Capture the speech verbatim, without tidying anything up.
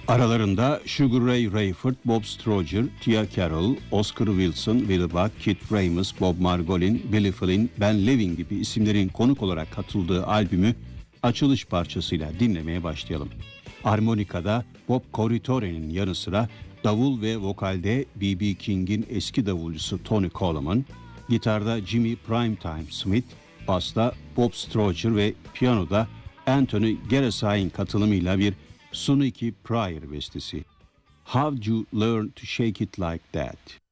Aralarında Sugar Ray Rayford, Bob Stroger, Tia Carroll, Oscar Wilson, Willie Buck, Kit Ramos, Bob Margolin, Billy Flynn, Ben Levin gibi isimlerin konuk olarak katıldığı albümü açılış parçasıyla dinlemeye başlayalım. Armonikada Bob Corritore'nin yanı sıra davul ve vokalde B B. King'in eski davulcusu Tony Coleman, gitarda Jimmy Primetime Smith, basta Bob Stroger ve piyanoda Anthony Gerasay'ın katılımıyla bir Sonny Pryor bestesi. How'd You Learn to Shake It Like That?